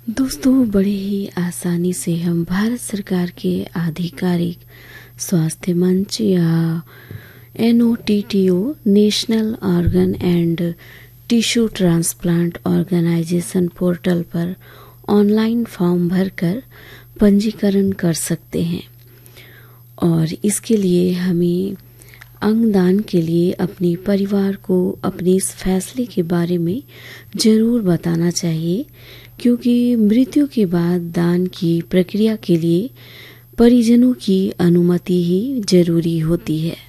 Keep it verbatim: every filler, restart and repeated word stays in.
दोस्तों, बड़े ही आसानी से हम भारत सरकार के आधिकारिक स्वास्थ्य मंच या N O T T O national organ and tissue transplant organisation portal पर ऑनलाइन फॉर्म भरकर पंजीकरण कर सकते हैं। और इसके लिए हमें अंगदान के लिए अपने परिवार को अपने इस फैसले के बारे में ज़रूर बताना चाहिए, क्योंकि मृत्यु के बाद दान की प्रक्रिया के लिए परिजनों की अनुमति ही जरूरी होती है।